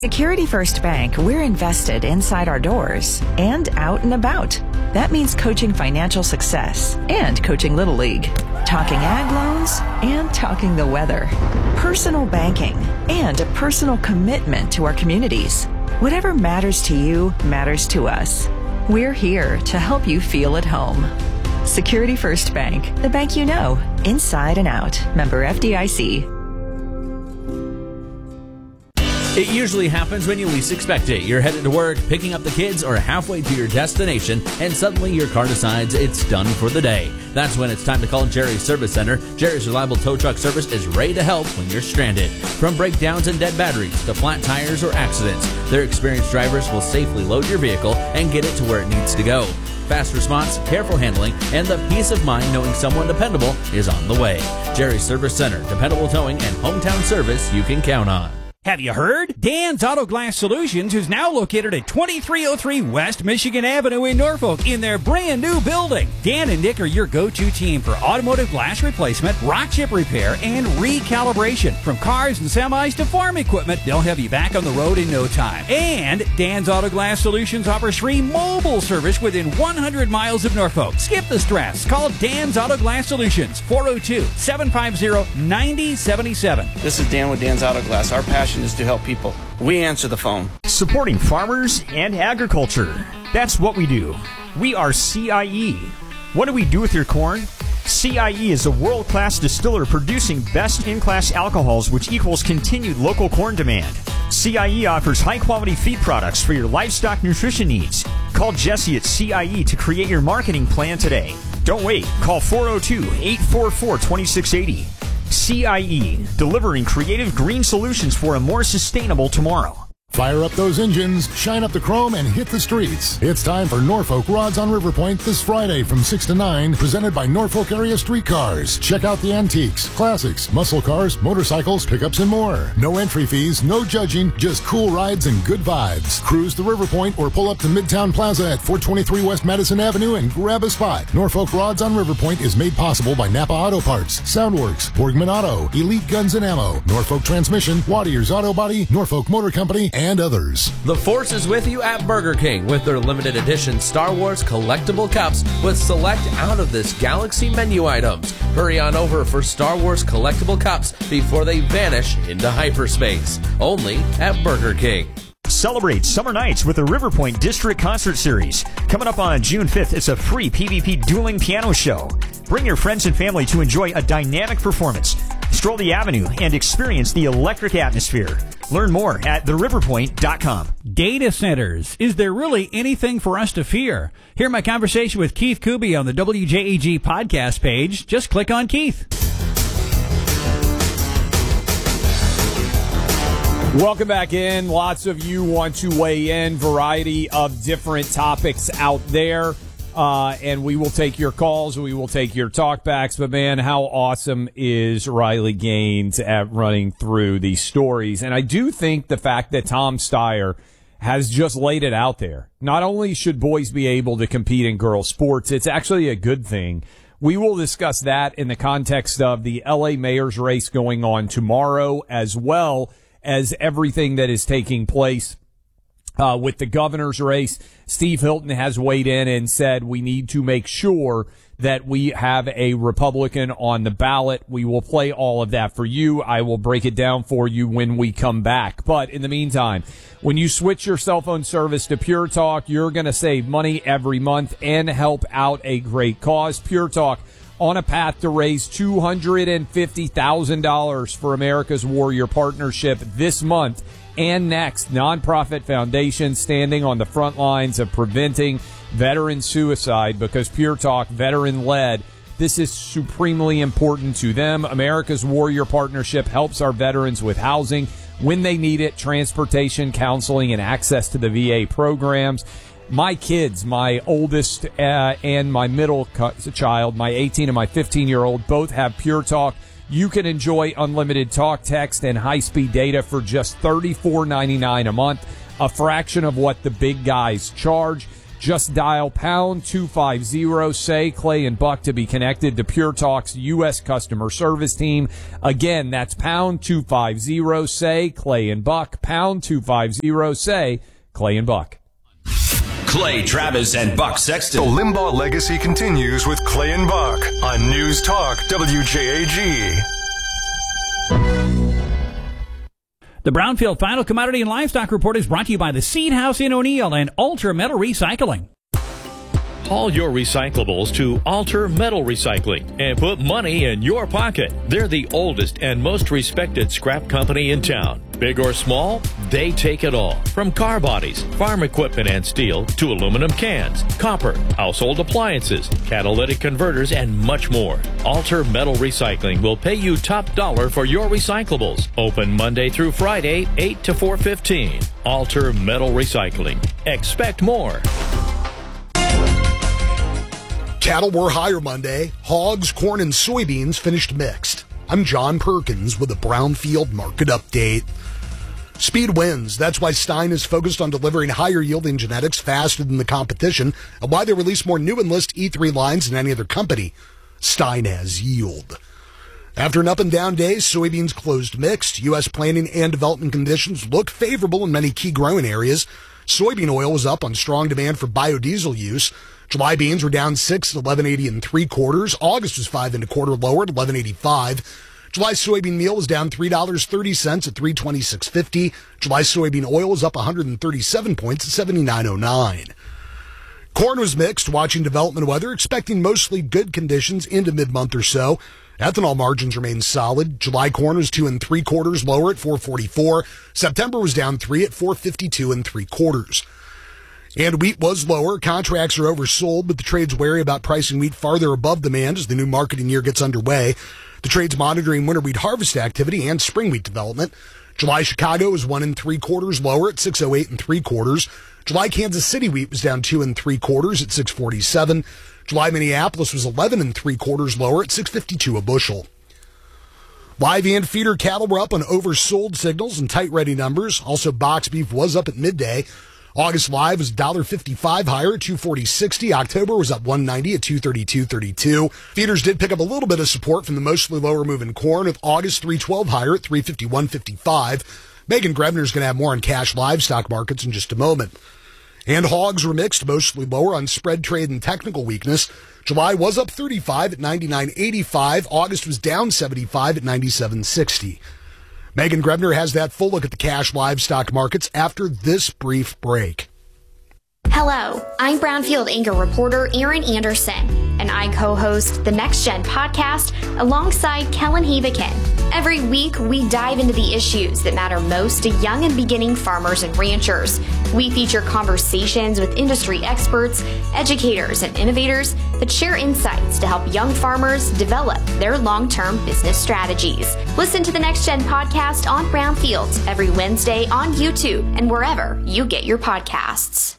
Security First Bank, we're invested inside our doors and out and about. That means coaching financial success and coaching Little League, talking ag loans and talking the weather, personal banking, and a personal commitment to our communities. Whatever matters to you matters to us. We're here to help you feel at home. Security First Bank, the bank you know, inside and out. Member FDIC. It usually happens when you least expect it. You're headed to work, picking up the kids, or halfway to your destination, and suddenly your car decides it's done for the day. That's when it's time to call Jerry's Service Center. Jerry's Reliable Tow Truck Service is ready to help when you're stranded. From breakdowns and dead batteries to flat tires or accidents, their experienced drivers will safely load your vehicle and get it to where it needs to go. Fast response, careful handling, and the peace of mind knowing someone dependable is on the way. Jerry's Service Center, dependable towing and hometown service you can count on. Have you heard? Dan's Auto Glass Solutions is now located at 2303 West Michigan Avenue in Norfolk in their brand new building. Dan and Nick are your go-to team for automotive glass replacement, rock chip repair, and recalibration. From cars and semis to farm equipment, they'll have you back on the road in no time. And Dan's Auto Glass Solutions offers free mobile service within 100 miles of Norfolk. Skip the stress. Call Dan's Auto Glass Solutions, 402-750-9077. This is Dan with Dan's Auto Glass. Our passion is to help people. We answer the phone. Supporting farmers and agriculture. That's what we do. We are CIE. What do we do with your corn? CIE is a world-class distiller producing best-in-class alcohols, which equals continued local corn demand. CIE offers high-quality feed products for your livestock nutrition needs. Call Jesse at CIE to create your marketing plan today. Don't wait. Call 402-844-2680. CIE, delivering creative green solutions for a more sustainable tomorrow. Fire up those engines, shine up the chrome, and hit the streets. It's time for Norfolk Rods on River Point this Friday from 6 to 9, presented by Norfolk Area Streetcars. Check out the antiques, classics, muscle cars, motorcycles, pickups, and more. No entry fees, no judging, just cool rides and good vibes. Cruise to River Point or pull up to Midtown Plaza at 423 West Madison Avenue and grab a spot. Norfolk Rods on River Point is made possible by Napa Auto Parts, Soundworks, Borgman Auto, Elite Guns and Ammo, Norfolk Transmission, Wattier's Auto Body, Norfolk Motor Company, and others. The Force is with you at Burger King with their limited edition Star Wars collectible cups with select out of this galaxy menu items. Hurry on over for Star Wars collectible cups before they vanish into hyperspace. Only at Burger King. Celebrate summer nights with the River Point District Concert Series. Coming up on June 5th, it's a free PvP dueling piano show. Bring your friends and family to enjoy a dynamic performance. Stroll the avenue and experience the electric atmosphere. Learn more at theriverpoint.com. Data centers. Is there really anything for us to fear? Hear my conversation with Keith Kuby on the WJEG podcast page. Just click on Keith. Welcome back in. Lots of you want to weigh in. Variety of different topics out there. And we will take your calls. We will take your talkbacks. But, man, how awesome is Riley Gaines at running through these stories? And I do think the fact that Tom Steyer has just laid it out there. Not only should boys be able to compete in girls' sports, it's actually a good thing. We will discuss that in the context of the L.A. mayor's race going on tomorrow, as well as everything that is taking place with the governor's race. Steve Hilton has weighed in and said we need to make sure that we have a Republican on the ballot. We will play all of that for you. I will break it down for you when we come back. But in the meantime, when you switch your cell phone service to Pure Talk, you're going to save money every month and help out a great cause. Pure Talk on a path to raise $250,000 for America's Warrior Partnership this month and next. Nonprofit foundation standing on the front lines of preventing veteran suicide because Pure Talk, veteran-led, this is supremely important to them. America's Warrior Partnership helps our veterans with housing when they need it, transportation, counseling, and access to the VA programs. My kids, my oldest and my middle child, my 18 and my 15-year-old, both have Pure Talk. You can enjoy unlimited talk, text, and high-speed data for just $34.99 a month, a fraction of what the big guys charge. Just dial pound 250, say Clay and Buck to be connected to Pure Talk's U.S. customer service team. Again, that's pound 250, say Clay and Buck, pound 250, say Clay and Buck. Clay Travis and Buck Sexton. The Limbaugh legacy continues with Clay and Buck on News Talk WJAG. The Brownfield Final Commodity and Livestock Report is brought to you by the Seed House in O'Neill and Ultra Metal Recycling. Haul your recyclables to Alter Metal Recycling and put money in your pocket. They're the oldest and most respected scrap company in town. Big or small, they take it all. From car bodies, farm equipment and steel, to aluminum cans, copper, household appliances, catalytic converters, and much more. Alter Metal Recycling will pay you top dollar for your recyclables. Open Monday through Friday, 8 to 4:15. Alter Metal Recycling. Expect more. Cattle were higher Monday. Hogs, corn, and soybeans finished mixed. I'm John Perkins with a Brownfield Market Update. Speed wins. That's why Stein is focused on delivering higher yielding genetics faster than the competition, and why they release more new Enlist E3 lines than any other company. Stein has yield. After an up and down day, soybeans closed mixed. U.S. planting and development conditions look favorable in many key growing areas. Soybean oil was up on strong demand for biodiesel use. July beans were down 6 at 11.80 3/4. August was 5 1/4 lower at 11.85. July soybean meal was down $3.30 at $326.50. July soybean oil was up 137 points at $79.09. Corn was mixed, watching development weather, expecting mostly good conditions into mid-month or so. Ethanol margins remain solid. July corn was 2 3/4 lower at $4.44. September was down 3 at $4.52 3/4. And wheat was lower. Contracts are oversold, but the trade's wary about pricing wheat farther above demand as the new marketing year gets underway. The trade's monitoring winter wheat harvest activity and spring wheat development. July Chicago was 1 3/4 lower at $6.08 3/4. July Kansas City wheat was down 2 3/4 at $6.47. July Minneapolis was 11 3/4 lower at $6.52 a bushel. Live and feeder cattle were up on oversold signals and tight ready numbers. Also, box beef was up at midday. August live was $1.55 higher at $240.60. October was up $1.90 at $232.32. Feeders did pick up a little bit of support from the mostly lower moving corn, with August $3.12 higher at $351.55. Megan Grebner's going to have more on cash livestock markets in just a moment. And hogs were mixed, mostly lower on spread trade and technical weakness. July was up 35 at $99.85. August was down 75 at $97.60. Megan Grebner has that full look at the cash livestock markets after this brief break. Hello, I'm Brownfield anchor reporter Erin Anderson, and I co-host the Next Gen podcast alongside Kellen Hebekin. Every week, we dive into the issues that matter most to young and beginning farmers and ranchers. We feature conversations with industry experts, educators, and innovators that share insights to help young farmers develop their long-term business strategies. Listen to the Next Gen podcast on Brownfield every Wednesday on YouTube and wherever you get your podcasts.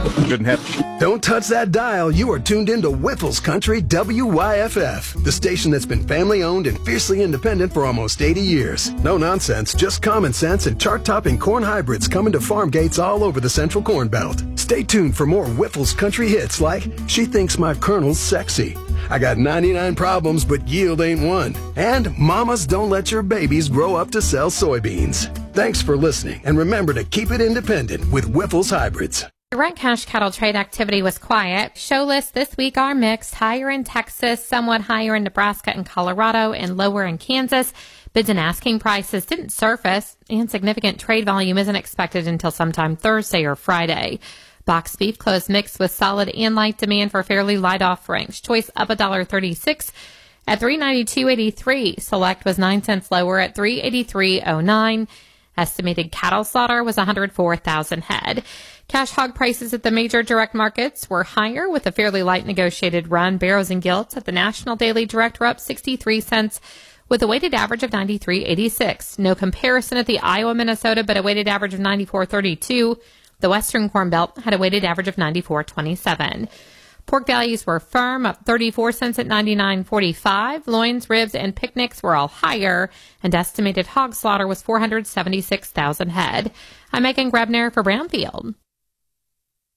Don't touch that dial. You are tuned into Whiffles Country WYFF, the station that's been family-owned and fiercely independent for almost 80 years. No nonsense, just common sense and chart-topping corn hybrids coming to farm gates all over the Central Corn Belt. Stay tuned for more Whiffles Country hits like She Thinks My Colonel's Sexy, I Got 99 Problems But Yield Ain't One, and Mamas Don't Let Your Babies Grow Up to Sell Soybeans. Thanks for listening, and remember to keep it independent with Whiffles Hybrids. Rent cash cattle trade activity was quiet. Show lists this week are mixed. Higher in Texas, somewhat higher in Nebraska and Colorado, and lower in Kansas. Bids and asking prices didn't surface, and significant trade volume isn't expected until sometime Thursday or Friday. Box beef closed mixed with solid and light demand for fairly light offerings. Choice up $1.36 at $392.83. Select was 9 cents lower at $383.09. Estimated cattle slaughter was 104,000 head. Cash hog prices at the major direct markets were higher with a fairly light negotiated run. Barrows and Gilts at the National Daily Direct were up 63 cents with a weighted average of 93.86. No comparison at the Iowa, Minnesota, but a weighted average of 94.32. The Western Corn Belt had a weighted average of 94.27. Pork values were firm, up 34 cents at 99.45. Loins, ribs, and picnics were all higher, and estimated hog slaughter was 476,000 head. I'm Megan Grebner for Brownfield.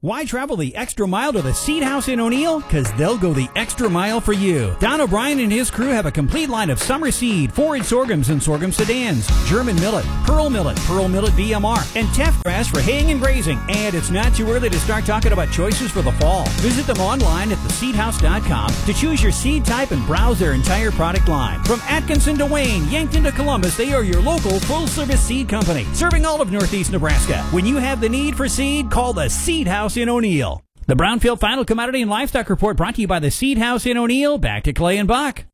Why travel the extra mile to the Seed House in O'Neill? Because they'll go the extra mile for you. Don O'Brien and his crew have a complete line of summer seed, forage sorghums and sorghum sedans, German millet, Pearl millet BMR, and teff grass for haying and grazing. And it's not too early to start talking about choices for the fall. Visit them online at theseedhouse.com to choose your seed type and browse their entire product line. From Atkinson to Wayne, Yankton to Columbus, they are your local full-service seed company, serving all of Northeast Nebraska. When you have the need for seed, call the Seed House in O'Neill. The Brownfield Final Commodity and Livestock Report brought to you by the Seed House in O'Neill. Back to Clay and Buck.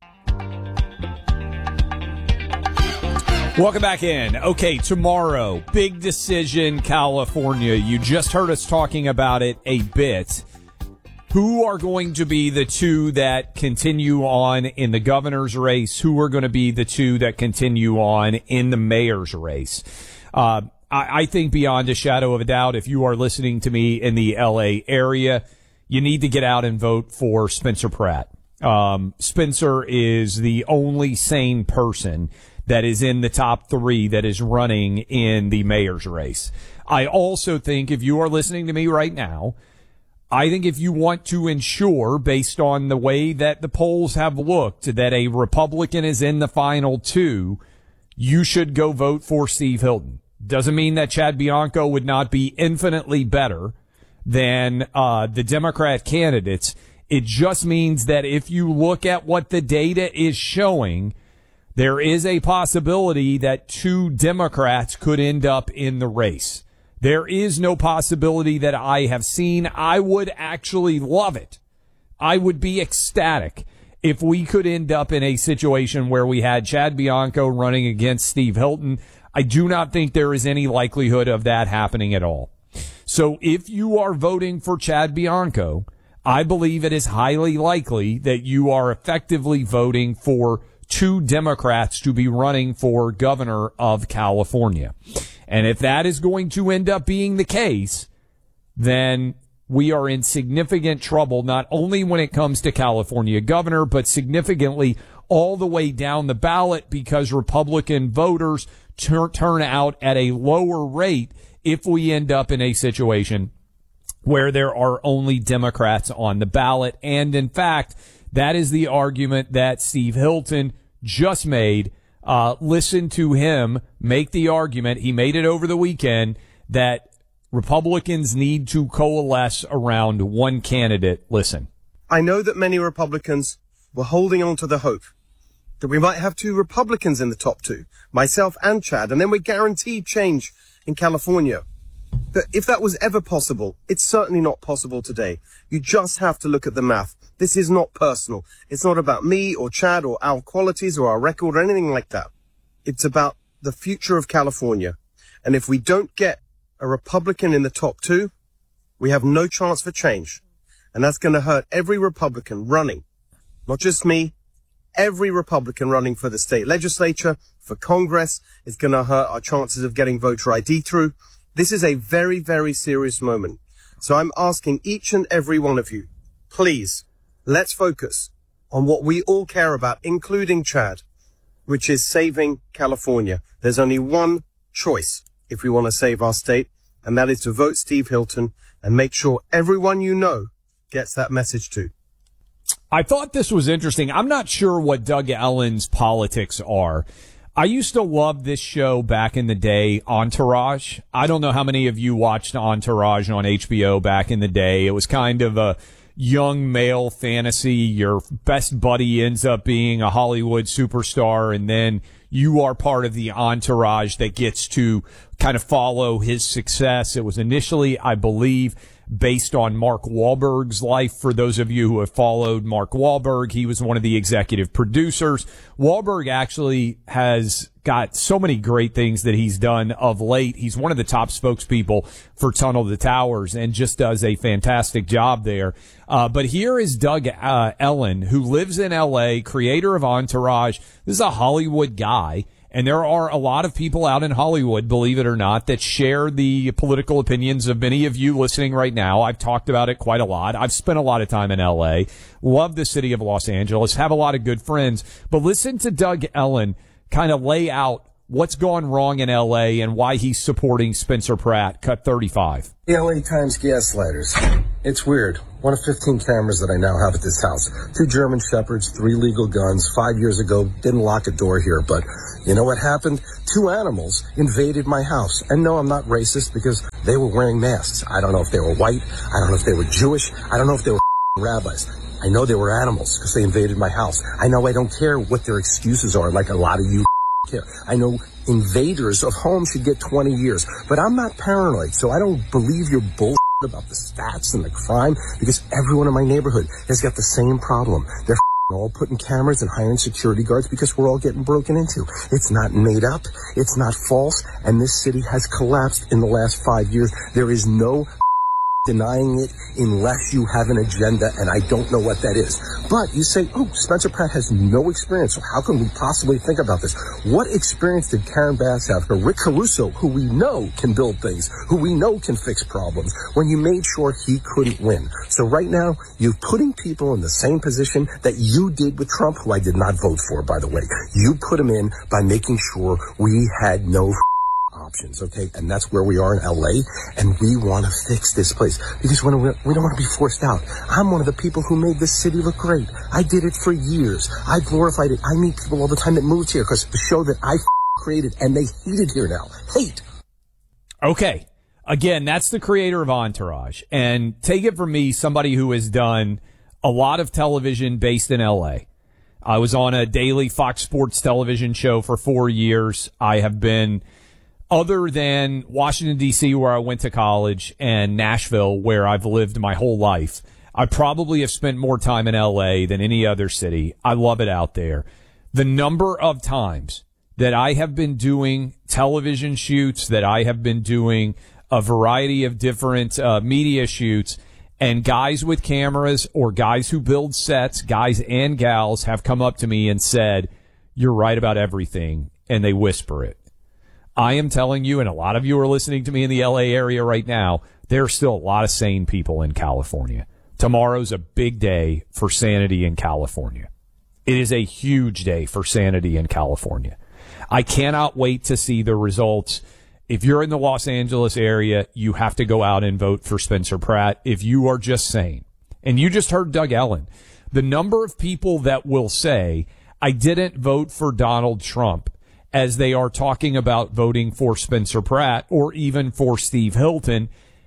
Welcome back in. Okay, tomorrow, big decision, California. You just heard us talking about it a bit. Who are going to be the two that continue on in the governor's race? Who are going to be the two that continue on in the mayor's race? I think beyond a shadow of a doubt, if you are listening to me in the L.A. area, you need to get out and vote for Spencer Pratt. Spencer is the only sane person that is in the top three that is running in the mayor's race. I also think if you are listening to me right now, I think if you want to ensure, based on the way that the polls have looked, that a Republican is in the final two, you should go vote for Steve Hilton. Doesn't mean that Chad Bianco would not be infinitely better than the Democrat candidates. It just means that if you look at what the data is showing, there is a possibility that two Democrats could end up in the race. There is no possibility that I have seen. I would actually love it. I would be ecstatic if we could end up in a situation where we had Chad Bianco running against Steve Hilton. I do not think there is any likelihood of that happening at all. So if you are voting for Chad Bianco, I believe it is highly likely that you are effectively voting for two Democrats to be running for governor of California. And if that is going to end up being the case, then we are in significant trouble, not only when it comes to California governor, but significantly all the way down the ballot, because Republican voters turn out at a lower rate if we end up in a situation where there are only Democrats on the ballot. And in fact, that is the argument that Steve Hilton just made. Listen to him make the argument. He made it over the weekend that Republicans need to coalesce around one candidate. Listen. I know that many Republicans were holding on to the hope that we might have two Republicans in the top two, myself and Chad, and then we're guaranteed change in California. But if that was ever possible, it's certainly not possible today. You just have to look at the math. This is not personal. It's not about me or Chad or our qualities or our record or anything like that. It's about the future of California. And if we don't get a Republican in the top two, we have no chance for change. And that's going to hurt every Republican running, not just me. Every Republican running for the state legislature, for Congress, is going to hurt our chances of getting voter ID through. This is a very, very serious moment. So I'm asking each and every one of you, please, let's focus on what we all care about, including Chad, which is saving California. There's only one choice if we want to save our state, and that is to vote Steve Hilton and make sure everyone you know gets that message too. I thought this was interesting. I'm not sure what Doug Ellen's politics are. I used to love this show back in the day, Entourage. I don't know how many of you watched Entourage on HBO back in the day. It was kind of a young male fantasy. Your best buddy ends up being a Hollywood superstar, and then you are part of the entourage that gets to kind of follow his success. It was initially, I believe, based on Mark Wahlberg's life. For those of you who have followed Mark Wahlberg, he was one of the executive producers. Wahlberg actually has got so many great things that he's done of late. He's one of the top spokespeople for Tunnel to Towers and just does a fantastic job there. But here is Doug Ellen, who lives in L.A., creator of Entourage. This is a Hollywood guy. And there are a lot of people out in Hollywood, believe it or not, that share the political opinions of many of you listening right now. I've talked about it quite a lot. I've spent a lot of time in L.A., love the city of Los Angeles, have a lot of good friends. But listen to Doug Ellen kind of lay out what's gone wrong in L.A. and why he's supporting Spencer Pratt. Cut 35. The LA Times gaslighters. It's weird. One of 15 cameras that I now have at this house. 2 German Shepherds, 3 legal guns. 5 years ago, didn't lock a door here, but you know what happened? 2 animals invaded my house. And no, I'm not racist because they were wearing masks. I don't know if they were white. I don't know if they were Jewish. I don't know if they were rabbis. I know they were animals because they invaded my house. I know I don't care what their excuses are, like a lot of you care. I know invaders of homes should get 20 years, but I'm not paranoid, so I don't believe your bullshit about the stats and the crime, because everyone in my neighborhood has got the same problem. They're all putting cameras and hiring security guards because we're all getting broken into. It's not made up. It's not false. And this city has collapsed in the last 5 years. There is no denying it unless you have an agenda, and I don't know what that is. But you say, oh, Spencer Pratt has no experience, so how can we possibly think about this? What experience did Karen Bass have, or Rick Caruso, who we know can build things, who we know can fix problems, when you made sure he couldn't win? So right now, you're putting people in the same position that you did with Trump, who I did not vote for, by the way. You put him in by making sure we had no options, okay? And that's where we are in LA, and we want to fix this place because we don't want to be forced out. I'm one of the people who made this city look great. I did it for years. I glorified it. I meet people all the time that moved here because the show that I created, and they hate it here now. Hate. Okay. Again, that's the creator of Entourage. And take it from me, somebody who has done a lot of television based in LA. I was on a daily Fox Sports television show for 4 years. I have been, other than Washington, D.C., where I went to college, and Nashville, where I've lived my whole life, I probably have spent more time in L.A. than any other city. I love it out there. The number of times that I have been doing television shoots, that I have been doing a variety of different media shoots, and guys with cameras or guys who build sets, guys and gals, have come up to me and said, "You're right about everything," and they whisper it. I am telling you, and a lot of you are listening to me in the L.A. area right now, there are still a lot of sane people in California. Tomorrow's a big day for sanity in California. It is a huge day for sanity in California. I cannot wait to see the results. If you're in the Los Angeles area, you have to go out and vote for Spencer Pratt if you are just sane. And you just heard Doug Ellen. The number of people that will say, I didn't vote for Donald Trump, as they are talking about voting for Spencer Pratt or even for Steve Hilton.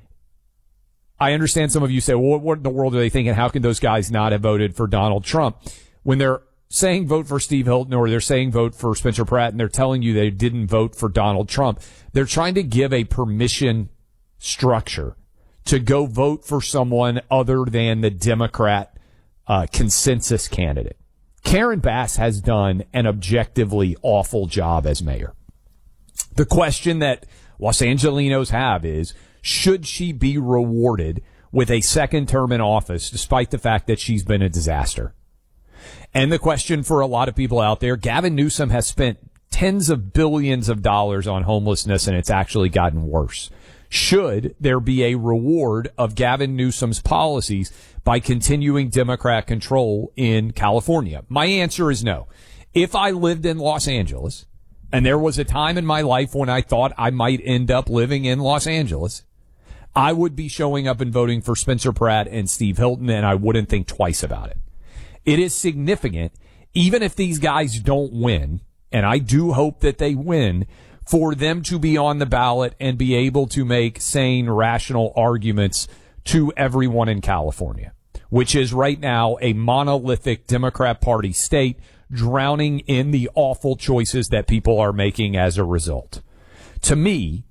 I understand some of you say, well, what in the world are they thinking? How can those guys not have voted for Donald Trump? When they're saying vote for Steve Hilton or they're saying vote for Spencer Pratt and they're telling you they didn't vote for Donald Trump, they're trying to give a permission structure to go vote for someone other than the Democrat consensus candidate. Karen Bass has done an objectively awful job as mayor. The question that Los Angelenos have is, should she be rewarded with a second term in office despite the fact that she's been a disaster? And the question for a lot of people out there, Gavin Newsom has spent tens of billions of dollars on homelessness, and it's actually gotten worse. Should there be a reward of Gavin Newsom's policies by continuing Democrat control in California? My answer is no. If I lived in Los Angeles, and there was a time in my life when I thought I might end up living in Los Angeles, I would be showing up and voting for Spencer Pratt and Steve Hilton, and I wouldn't think twice about it. It is significant, even if these guys don't win, and I do hope that they win, for them to be on the ballot and be able to make sane, rational arguments to everyone in California, which is right now a monolithic Democrat Party state drowning in the awful choices that people are making as a result. To me,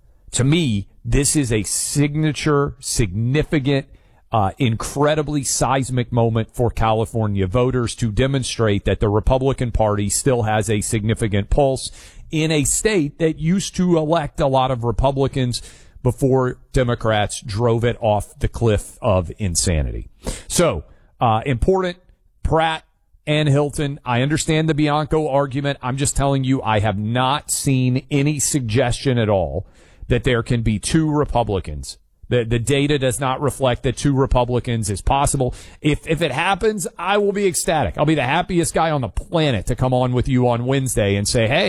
this is a signature, significant, incredibly seismic moment for California voters to demonstrate that the Republican Party still has a significant pulse in a state that used to elect a lot of Republicans before Democrats drove it off the cliff of insanity. So, important, Pratt and Hilton. I understand the Bianco argument. I'm just telling you, I have not seen any suggestion at all that there can be two Republicans. The data does not reflect that two Republicans is possible. If it happens, I will be ecstatic. I'll be the happiest guy on the planet to come on with you on Wednesday and say, hey,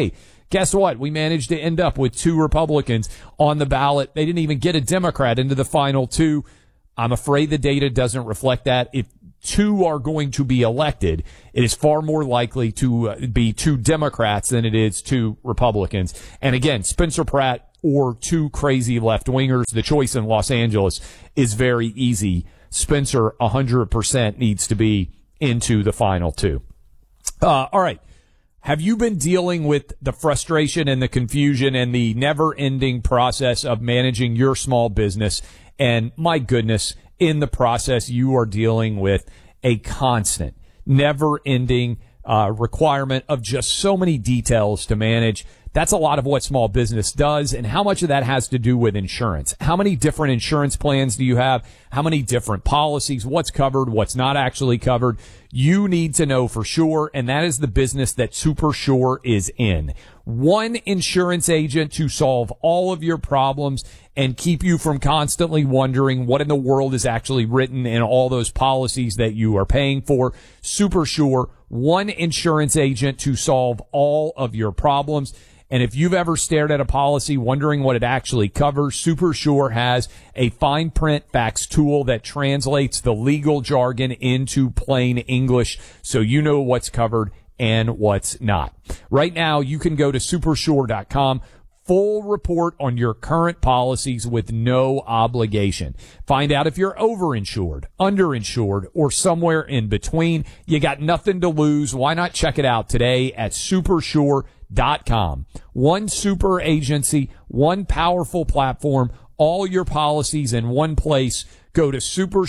Guess what? We managed to end up with 2 Republicans on the ballot. They didn't even get a Democrat into the final 2. I'm afraid the data doesn't reflect that. If 2 are going to be elected, it is far more likely to be 2 Democrats than it is 2 Republicans. And again, Spencer Pratt or 2 crazy left-wingers, the choice in Los Angeles is very easy. Spencer 100% needs to be into the final 2. All right. Have you been dealing with the frustration and the confusion and the never-ending process of managing your small business? And my goodness, in the process, you are dealing with a constant, never-ending requirement of just so many details to manage. That's a lot of what small business does, and how much of that has to do with insurance. How many different insurance plans do you have? How many different policies? What's covered? What's not actually covered? You need to know for sure, and that is the business that SuperSure is in. One insurance agent to solve all of your problems and keep you from constantly wondering what in the world is actually written in all those policies that you are paying for. SuperSure, one insurance agent to solve all of your problems. And if you've ever stared at a policy wondering what it actually covers, SuperSure has a fine print fax tool that translates the legal jargon into plain English so you know what's covered and what's not. Right now, you can go to supersure.com. Full report on your current policies with no obligation. Find out if you're overinsured, underinsured, or somewhere in between. You got nothing to lose. Why not check it out today at supersure.com. One super agency, one powerful platform, all your policies in one place. Go to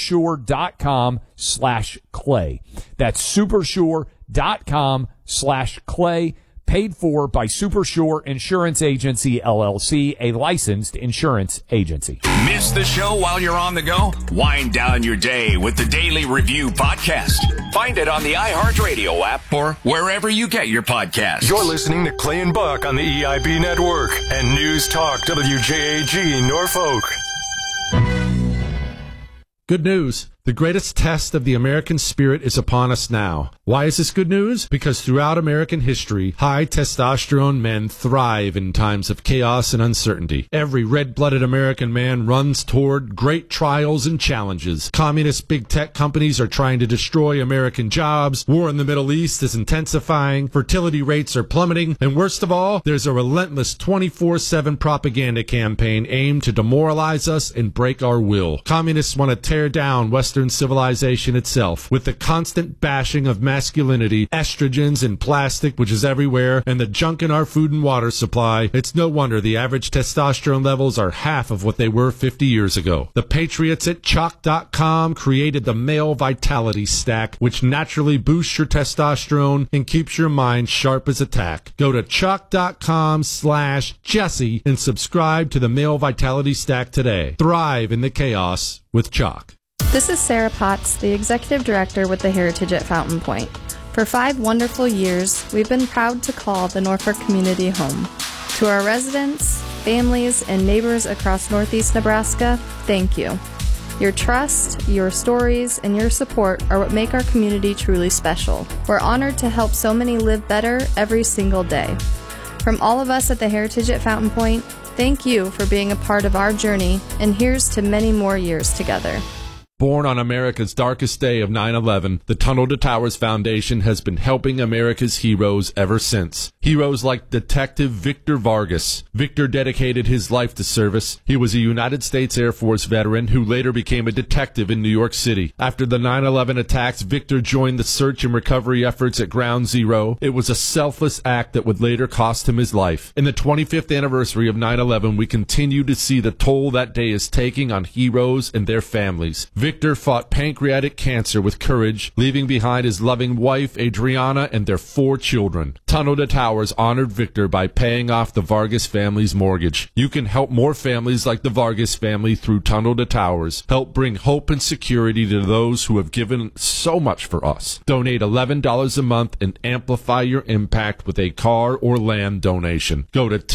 supersure.com/Clay. That's supersure.com/Clay. Paid for by SuperSure Insurance Agency, LLC, a licensed insurance agency. Miss the show while you're on the go? Wind down your day with the Daily Review podcast. Find it on the iHeartRadio app or wherever you get your podcasts. You're listening to Clay and Buck on the EIB Network and News Talk WJAG Norfolk. Good news. The greatest test of the American spirit is upon us now. Why is this good news? Because throughout American history, high testosterone men thrive in times of chaos and uncertainty. Every red-blooded American man runs toward great trials and challenges. Communist big tech companies are trying to destroy American jobs. War in the Middle East is intensifying. Fertility rates are plummeting. And worst of all, there's a relentless 24/7 propaganda campaign aimed to demoralize us and break our will. Communists want to tear down Western civilization itself with the constant bashing of masculinity, estrogens and plastic, which is everywhere, and the junk in our food and water supply. It's no wonder the average testosterone levels are half of what they were 50 years ago. The patriots at Chalk.com created the Male Vitality Stack, which naturally boosts your testosterone and keeps your mind sharp as a tack. Go to Chalk.com/Jesse and subscribe to the Male Vitality Stack today. Thrive in the chaos with Chalk. This is Sarah Potts, the Executive Director with the Heritage at Fountain Point. For 5 wonderful years, we've been proud to call the Norfolk community home. To our residents, families, and neighbors across Northeast Nebraska, thank you. Your trust, your stories, and your support are what make our community truly special. We're honored to help so many live better every single day. From all of us at the Heritage at Fountain Point, thank you for being a part of our journey, and here's to many more years together. Born on America's darkest day of 9/11, the Tunnel to Towers Foundation has been helping America's heroes ever since. Heroes like Detective Victor Vargas. Victor dedicated his life to service. He was a United States Air Force veteran who later became a detective in New York City. After the 9/11 attacks, Victor joined the search and recovery efforts at Ground Zero. It was a selfless act that would later cost him his life. In the 25th anniversary of 9/11, we continue to see the toll that day is taking on heroes and their families. Victor fought pancreatic cancer with courage, leaving behind his loving wife, Adriana, and their 4 children. Tunnel to Towers honored Victor by paying off the Vargas family's mortgage. You can help more families like the Vargas family through Tunnel to Towers. Help bring hope and security to those who have given so much for us. Donate $11 a month and amplify your impact with a car or land donation. Go to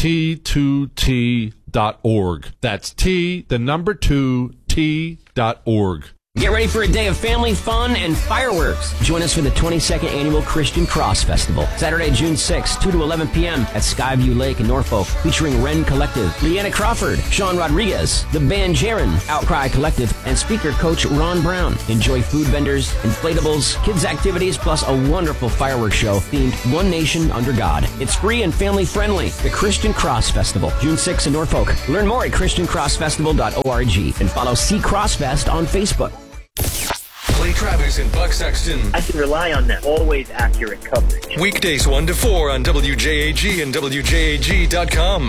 T2T.org. That's T, the number 2, T.org. Get ready for a day of family fun and fireworks. Join us for the 22nd Annual Christian Cross Festival, Saturday, June 6, 2 to 11 p.m. at Skyview Lake in Norfolk, featuring Wren Collective, Leanna Crawford, Sean Rodriguez, the band Jaron, Outcry Collective, and speaker coach Ron Brown. Enjoy food vendors, inflatables, kids' activities, plus a wonderful fireworks show themed One Nation Under God. It's free and family-friendly. The Christian Cross Festival, June 6 in Norfolk. Learn more at christiancrossfestival.org and follow C Crossfest on Facebook. Clay Travis and Buck Sexton. I can rely on them. Always accurate coverage. Weekdays 1 to 4 on WJAG and WJAG.com.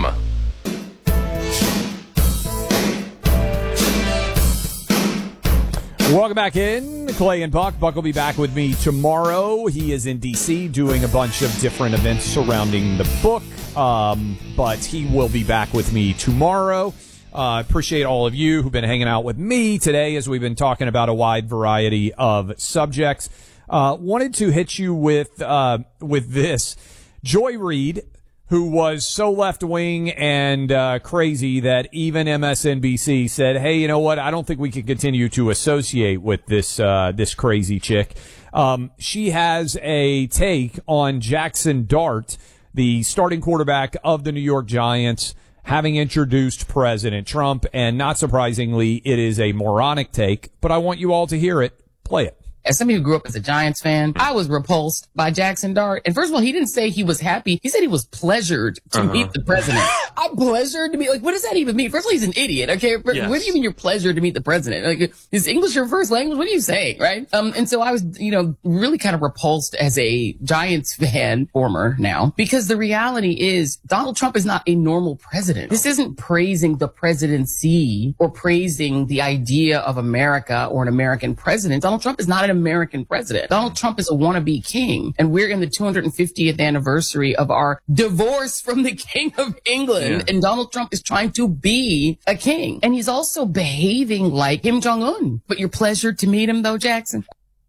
Welcome back in. Clay and Buck. Buck will be back with me tomorrow. He is in D.C. doing a bunch of different events surrounding the book, but he will be back with me tomorrow. Appreciate all of you who've been hanging out with me today as we've been talking about a wide variety of subjects. Wanted to hit you with this. Joy Reid, who was so left-wing and crazy that even MSNBC said, hey, you know what, I don't think we can continue to associate with this crazy chick. She has a take on Jackson Dart, the starting quarterback of the New York Giants, having introduced President Trump, and not surprisingly, it is a moronic take, but I want you all to hear it. Play it. As somebody who grew up as a Giants fan, I was repulsed by Jackson Dart. And first of all, he didn't say he was happy. He said he was pleasured to meet the president. I'm pleasured to meet, like, what does that even mean? First of all, he's an idiot, okay? Yes. What do you mean you're pleasured to meet the president? Like, is English your first language? What are you saying, right? And so I was, really kind of repulsed as a Giants fan, former now, because the reality is Donald Trump is not a normal president. This isn't praising the presidency or praising the idea of America or an American president. Donald Trump is not an American president. Donald Trump is a wannabe king, and we're in the 250th anniversary of our divorce from the King of England, and Donald Trump is trying to be a king, and he's also behaving like Kim Jong-un. But you're pleasured to meet him, though, Jackson?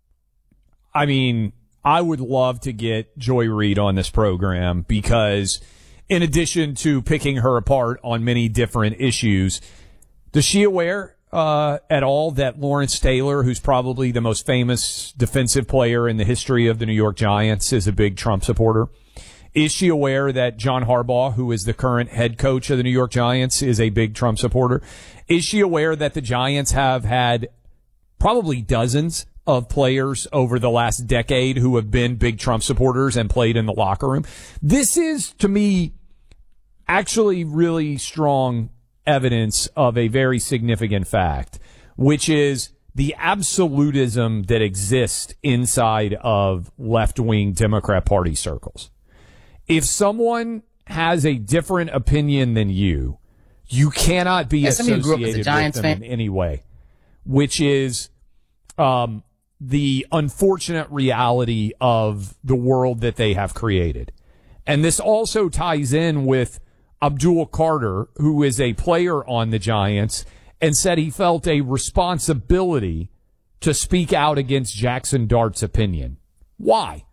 I mean, I would love to get Joy Reid on this program because in addition to picking her apart on many different issues, is she aware at all that Lawrence Taylor, who's probably the most famous defensive player in the history of the New York Giants, is a big Trump supporter? Is she aware that John Harbaugh, who is the current head coach of the New York Giants, is a big Trump supporter? Is she aware that the Giants have had probably dozens of players over the last decade who have been big Trump supporters and played in the locker room? This is, to me, actually really strong evidence of a very significant fact, which is the absolutism that exists inside of left-wing Democrat Party circles. If someone has a different opinion than you cannot be associated with them in any way, which is the unfortunate reality of the world that they have created. And this also ties in with Abdul Carter, who is a player on the Giants, and said he felt a responsibility to speak out against Jackson Dart's opinion. Why?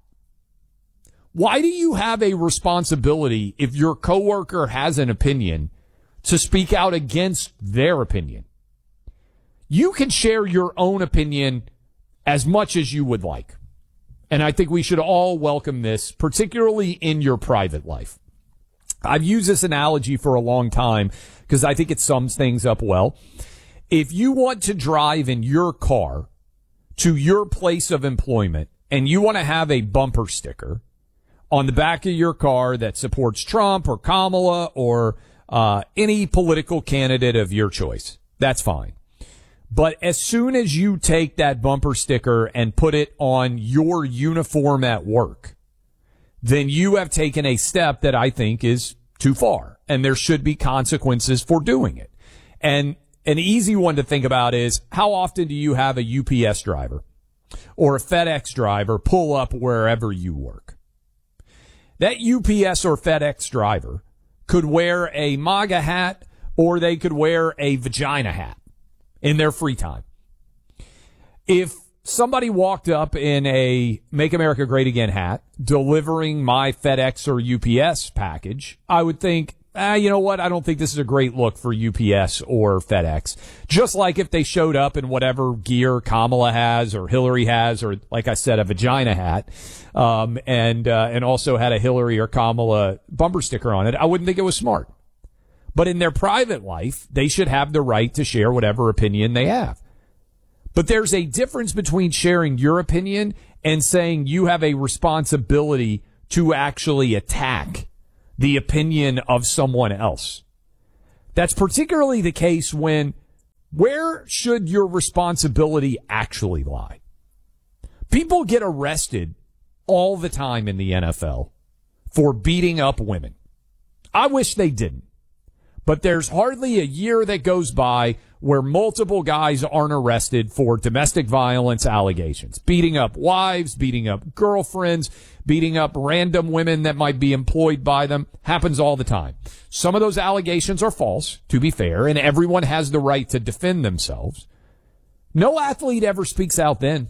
Why do you have a responsibility if your coworker has an opinion to speak out against their opinion? You can share your own opinion as much as you would like. And I think we should all welcome this, particularly in your private life. I've used this analogy for a long time because I think it sums things up well. If you want to drive in your car to your place of employment and you want to have a bumper sticker on the back of your car that supports Trump or Kamala or any political candidate of your choice, that's fine. But as soon as you take that bumper sticker and put it on your uniform at work, then you have taken a step that I think is too far, and there should be consequences for doing it. And an easy one to think about is, how often do you have a UPS driver or a FedEx driver pull up wherever you work? That UPS or FedEx driver could wear a MAGA hat or they could wear a vagina hat in their free time. If somebody walked up in a Make America Great Again hat delivering my FedEx or UPS package, I would think, you know what? I don't think this is a great look for UPS or FedEx. Just like if they showed up in whatever gear Kamala has or Hillary has, or like I said, a vagina hat, and also had a Hillary or Kamala bumper sticker on it, I wouldn't think it was smart. But in their private life, they should have the right to share whatever opinion they have. But there's a difference between sharing your opinion and saying you have a responsibility to actually attack the opinion of someone else. That's particularly the case where should your responsibility actually lie? People get arrested all the time in the NFL for beating up women. I wish they didn't. But there's hardly a year that goes by where multiple guys aren't arrested for domestic violence allegations. Beating up wives, beating up girlfriends, beating up random women that might be employed by them. Happens all the time. Some of those allegations are false, to be fair, and everyone has the right to defend themselves. No athlete ever speaks out then.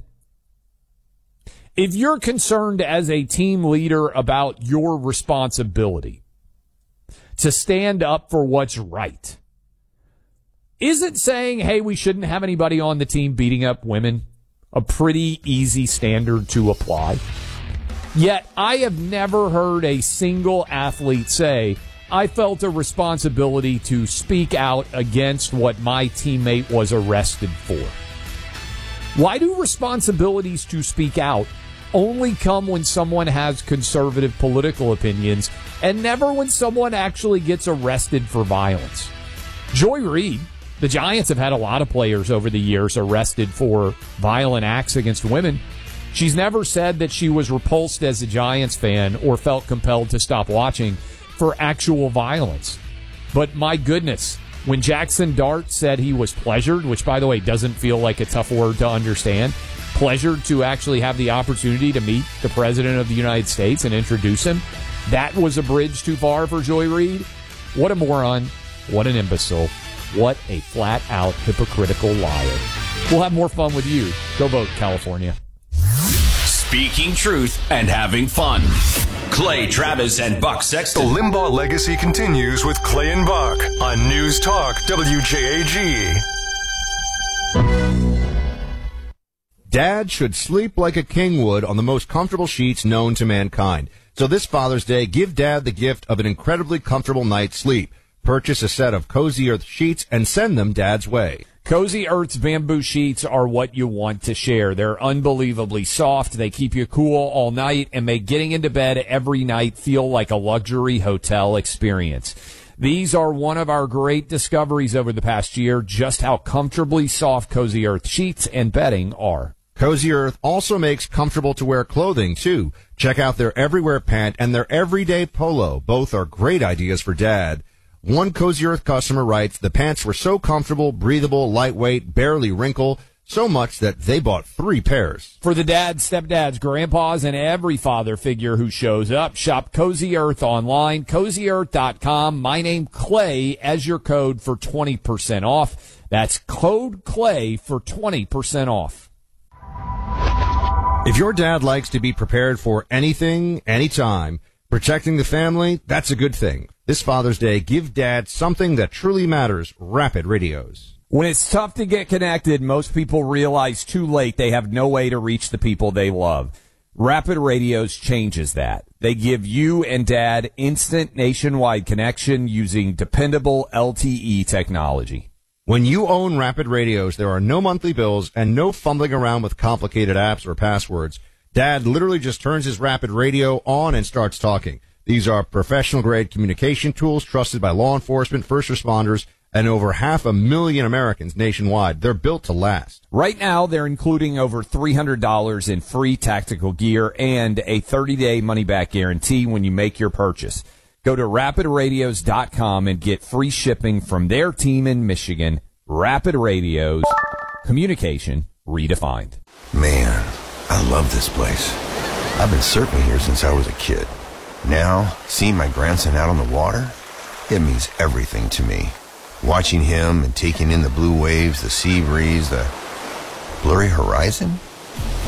If you're concerned as a team leader about your responsibility to stand up for what's right, isn't saying, hey, we shouldn't have anybody on the team beating up women a pretty easy standard to apply? Yet I have never heard a single athlete say, I felt a responsibility to speak out against what my teammate was arrested for. Why do responsibilities to speak out only come when someone has conservative political opinions and never when someone actually gets arrested for violence? Joy Reid, the Giants have had a lot of players over the years arrested for violent acts against women. She's never said that she was repulsed as a Giants fan or felt compelled to stop watching for actual violence. But my goodness, when Jackson Dart said he was pleasured, which by the way doesn't feel like a tough word to understand, pleasured to actually have the opportunity to meet the President of the United States and introduce him, that was a bridge too far for Joy Reid. What a moron. What an imbecile. What a flat-out hypocritical liar. We'll have more fun with you. Go vote, California. Speaking truth and having fun. Clay Travis and Buck Sexton. The Limbaugh legacy continues with Clay and Buck on News Talk WJAG. Dad should sleep like a king would on the most comfortable sheets known to mankind. So this Father's Day, give Dad the gift of an incredibly comfortable night's sleep. Purchase a set of Cozy Earth sheets and send them Dad's way. Cozy Earth's bamboo sheets are what you want to share. They're unbelievably soft. They keep you cool all night and make getting into bed every night feel like a luxury hotel experience. These are one of our great discoveries over the past year, just how comfortably soft Cozy Earth sheets and bedding are. Cozy Earth also makes comfortable to wear clothing, too. Check out their Everywhere pant and their Everyday polo. Both are great ideas for Dad. One Cozy Earth customer writes, the pants were so comfortable, breathable, lightweight, barely wrinkle, so much that they bought 3 pairs. For the dads, stepdads, grandpas, and every father figure who shows up, shop Cozy Earth online, CozyEarth.com. My name, Clay, as your code for 20% off. That's code Clay for 20% off. If your dad likes to be prepared for anything, anytime, protecting the family, that's a good thing. This Father's Day, give Dad something that truly matters, Rapid Radios. When it's tough to get connected, most people realize too late they have no way to reach the people they love. Rapid Radios changes that. They give you and Dad instant nationwide connection using dependable LTE technology. When you own Rapid Radios, there are no monthly bills and no fumbling around with complicated apps or passwords. Dad literally just turns his Rapid Radio on and starts talking. These are professional-grade communication tools trusted by law enforcement, first responders, and over 500,000 Americans nationwide. They're built to last. Right now, they're including over $300 in free tactical gear and a 30-day money-back guarantee when you make your purchase. Go to rapidradios.com and get free shipping from their team in Michigan. Rapid Radios, communication redefined. Man, I love this place. I've been surfing here since I was a kid. Now, seeing my grandson out on the water, it means everything to me. Watching him and taking in the blue waves, the sea breeze, the blurry horizon,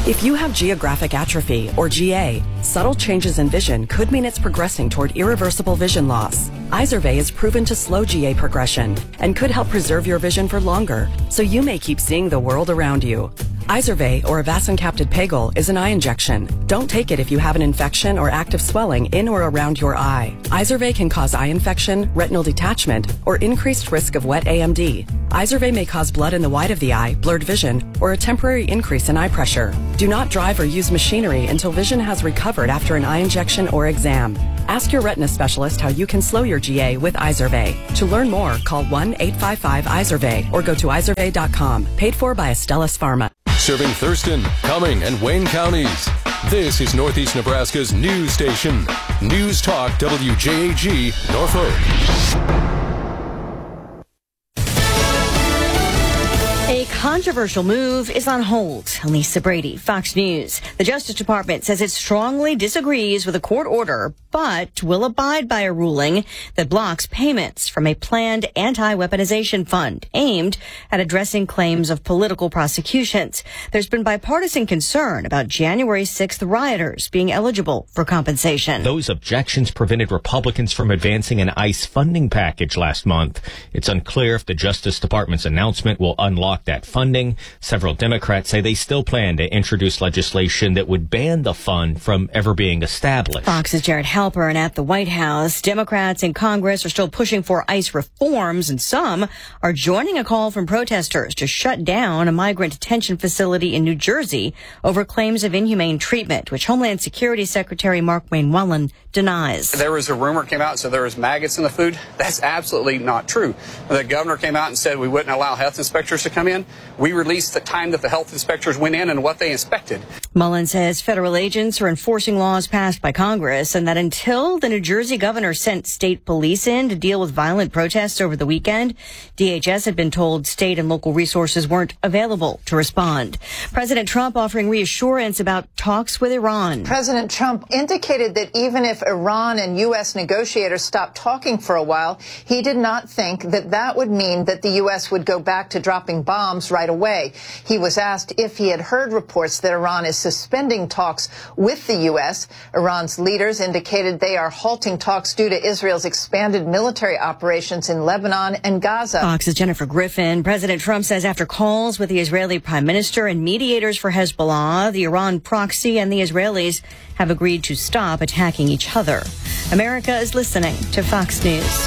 If you have geographic atrophy, or GA, subtle changes in vision could mean it's progressing toward irreversible vision loss. Izervay is proven to slow GA progression and could help preserve your vision for longer, so you may keep seeing the world around you. Izervay, or avacincaptad pegol, is an eye injection. Don't take it if you have an infection or active swelling in or around your eye. Izervay can cause eye infection, retinal detachment, or increased risk of wet AMD. Izervay may cause blood in the white of the eye, blurred vision, or a temporary increase in eye pressure. Do not drive or use machinery until vision has recovered after an eye injection or exam. Ask your retina specialist how you can slow your GA with Izervay. To learn more, call 1-855-IZERVAY or go to izervay.com. Paid for by Astellas Pharma. Serving Thurston, Cumming, and Wayne counties. This is Northeast Nebraska's news station. News Talk WJAG, Norfolk. A controversial move is on hold. Lisa Brady, Fox News. The Justice Department says it strongly disagrees with a court order, but will abide by a ruling that blocks payments from a planned anti-weaponization fund aimed at addressing claims of political prosecutions. There's been bipartisan concern about January 6th rioters being eligible for compensation. Those objections prevented Republicans from advancing an ICE funding package last month. It's unclear if the Justice Department's announcement will unlock that funding. Several Democrats say they still plan to introduce legislation that would ban the fund from ever being established. Fox's Jared Halpern, and at the White House, Democrats in Congress are still pushing for ICE reforms, and some are joining a call from protesters to shut down a migrant detention facility in New Jersey over claims of inhumane treatment, which Homeland Security Secretary Mark Wayne Wallen denies. There was a rumor came out, so there was maggots in the food. That's absolutely not true. The governor came out and said we wouldn't allow health inspectors to come in. We released the time that the health inspectors went in and what they inspected. Mullen says federal agents are enforcing laws passed by Congress, and that until the New Jersey governor sent state police in to deal with violent protests over the weekend, DHS had been told state and local resources weren't available to respond. President Trump offering reassurance about talks with Iran. President Trump indicated that even if Iran and U.S. negotiators stopped talking for a while, he did not think that that would mean that the U.S. would go back to dropping bombs right away. He was asked if he had heard reports that Iran is suspending talks with the U.S. Iran's leaders indicated they are halting talks due to Israel's expanded military operations in Lebanon and Gaza. Fox's Jennifer Griffin. President Trump says after calls with the Israeli prime minister and mediators for Hezbollah, the Iran proxy and the Israelis have agreed to stop attacking each other. America is listening to Fox News.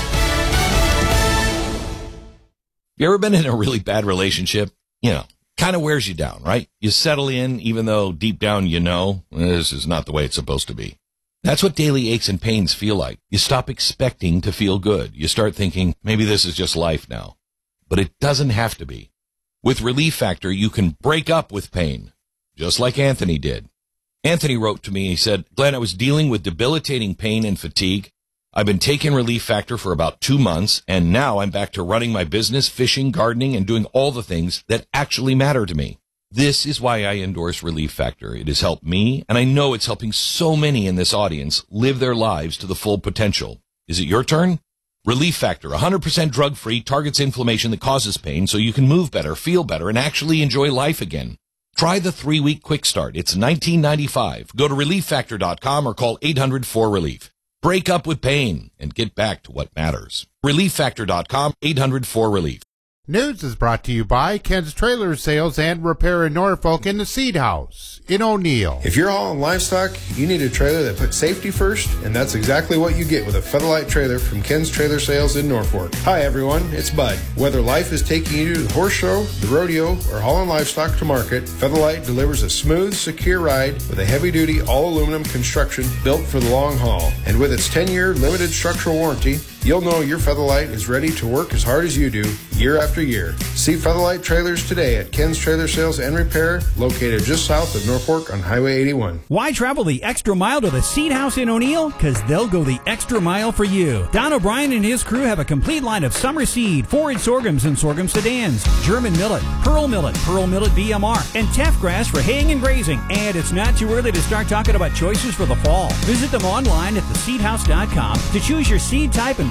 You ever been in a really bad relationship? You know, kind of wears you down, right? You settle in, even though deep down you know this is not the way it's supposed to be. That's what daily aches and pains feel like. You stop expecting to feel good. You start thinking, maybe this is just life now. But it doesn't have to be. With Relief Factor, you can break up with pain, just like Anthony did. Anthony wrote to me, he said, Glenn, I was dealing with debilitating pain and fatigue. I've been taking Relief Factor for about 2 months, and now I'm back to running my business, fishing, gardening, and doing all the things that actually matter to me. This is why I endorse Relief Factor. It has helped me, and I know it's helping so many in this audience live their lives to the full potential. Is it your turn? Relief Factor, 100% drug-free, targets inflammation that causes pain so you can move better, feel better, and actually enjoy life again. Try the 3-week quick start. It's $19.95. Go to ReliefFactor.com or call 800-4RELIEF. Break up with pain and get back to what matters. ReliefFactor.com, 800-4RELIEF. News is brought to you by Ken's Trailer Sales and Repair in Norfolk and the Seed House in O'Neill. If you're hauling livestock, you need a trailer that puts safety first, and that's exactly what you get with a Featherlight trailer from Ken's Trailer Sales in Norfolk. Hi everyone, it's Bud. Whether life is taking you to the horse show, the rodeo, or hauling livestock to market, Featherlight delivers a smooth, secure ride with a heavy-duty all-aluminum construction built for the long haul. And with its 10-year limited structural warranty, you'll know your Featherlight is ready to work as hard as you do, year after year. See Featherlight trailers today at Ken's Trailer Sales and Repair, located just south of Norfolk on Highway 81. Why travel the extra mile to the Seed House in O'Neill? Because they'll go the extra mile for you. Don O'Brien and his crew have a complete line of summer seed, forage sorghums and sorghum sedans, German millet, Pearl Millet BMR, and teff grass for haying and grazing. And it's not too early to start talking about choices for the fall. Visit them online at theseedhouse.com to choose your seed type and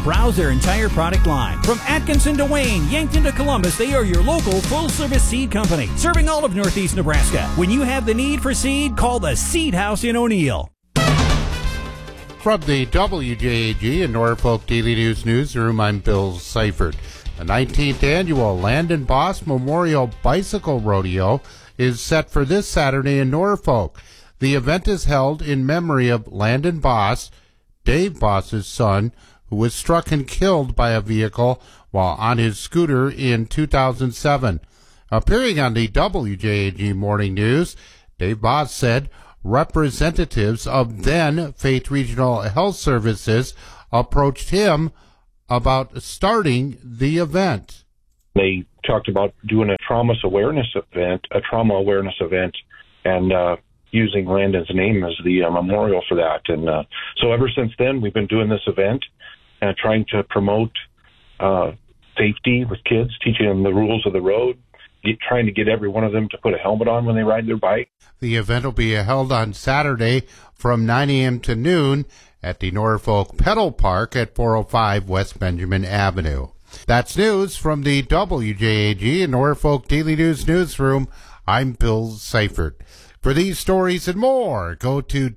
Browse their entire product line. From Atkinson to Wayne, Yankton to Columbus, they are your local full-service seed company, serving all of Northeast Nebraska. When you have the need for seed, call the Seed House in O'Neill. From the WJAG and Norfolk Daily News Newsroom, I'm Bill Seifert. The 19th annual Landon Boss Memorial Bicycle Rodeo is set for this Saturday in Norfolk. The event is held in memory of Landon Boss, Dave Boss's son, who was struck and killed by a vehicle while on his scooter in 2007. Appearing on the WJAG Morning News, Dave Boss said representatives of then Faith Regional Health Services approached him about starting the event. They talked about doing a trauma awareness event, and using Landon's name as the memorial for that. And so ever since then, we've been doing this event and trying to promote safety with kids, teaching them the rules of the road, trying to get every one of them to put a helmet on when they ride their bike. The event will be held on Saturday from 9 a.m. to noon at the Norfolk Pedal Park at 405 West Benjamin Avenue. That's news from the WJAG and Norfolk Daily News Newsroom. I'm Bill Seifert. For these stories and more, go to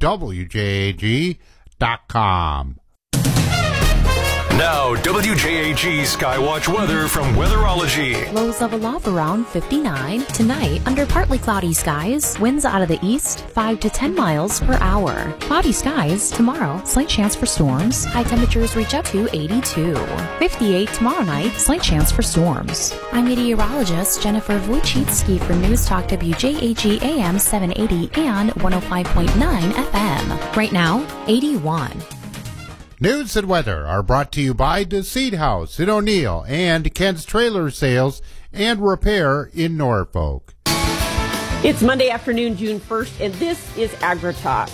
WJAG.com. Now, WJAG Skywatch weather from Weatherology. Lows level off around 59. Tonight, under partly cloudy skies, winds out of the east 5 to 10 miles per hour. Cloudy skies tomorrow, slight chance for storms. High temperatures reach up to 82. 58 tomorrow night, slight chance for storms. I'm meteorologist Jennifer Wojcicki for News Talk WJAG AM 780 and 105.9 FM. Right now, 81. News and weather are brought to you by the Seed House in O'Neill and Ken's Trailer Sales and Repair in Norfolk. It's Monday afternoon, June 1st, and this is AgriTalk.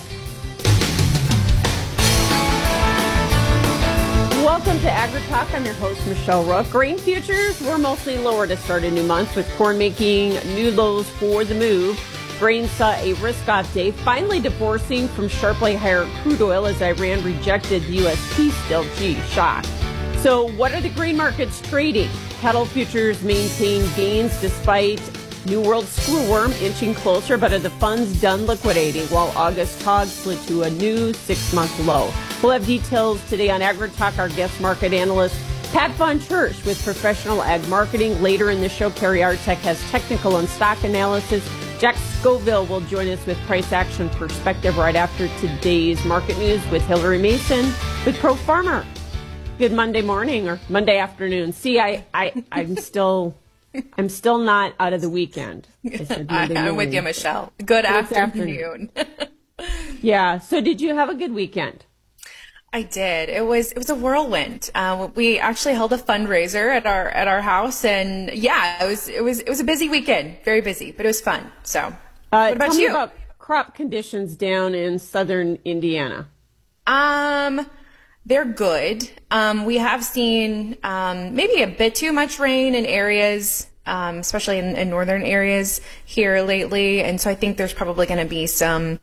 Welcome to AgriTalk. I'm your host, Michelle Rook. Grain futures were mostly lower to start a new month, with corn making new lows for the move. Grain saw a risk-off day, finally divorcing from sharply higher crude oil as Iran rejected the U.S. peace deal. Gee, shock. So what are the grain markets trading? Cattle futures maintain gains despite New World screwworm inching closer, but are the funds done liquidating while August hogs slid to a new 6-month low? We'll have details today on AgriTalk. Our guest market analyst, Pat Von Church with Professional Ag Marketing. Later in the show, Carrie Artek has technical and stock analysis. Jack Scoville will join us with price action perspective right after today's market news with Hillary Mason with Pro Farmer. Good Monday morning or Monday afternoon. See, I'm still not out of the weekend. I'm with you, Michelle. Good afternoon. Yeah. So did you have a good weekend? I did. It was a whirlwind. We actually held a fundraiser at our house, and yeah, it was a busy weekend, very busy, but it was fun. So, what about tell you? Me about crop conditions down in southern Indiana. They're good. We have seen maybe a bit too much rain in areas, especially in northern areas here lately, and so I think there's probably going to be some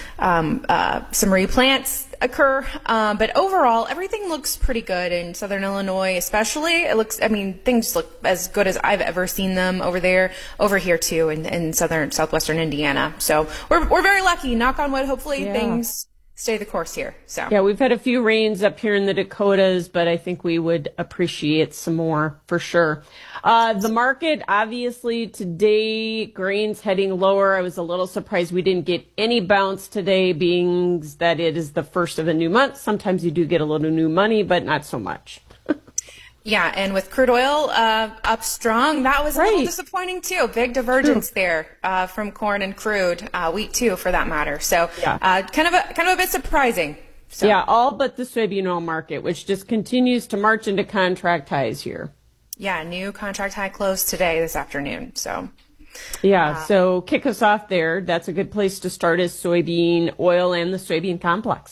replants occur, but overall everything looks pretty good in southern Illinois, especially. Things look as good as I've ever seen them over here too in southwestern Indiana. So we're very lucky, knock on wood. Hopefully things stay the course here. So yeah, we've had a few rains up here in the Dakotas, but I think we would appreciate some more for sure. The market, obviously today, grains heading lower. I was a little surprised we didn't get any bounce today, being that it is the first of a new month. Sometimes you do get a little new money, but not so much. Yeah, and with crude oil up strong, that was a little disappointing too. Big divergence there from corn and crude, wheat too, for that matter. So kind of a bit surprising. So. Yeah, all but the soybean oil market, which just continues to march into contract highs here. Yeah, new contract high close today, this afternoon. So, yeah, so kick us off there. That's a good place to start is soybean oil and the soybean complex.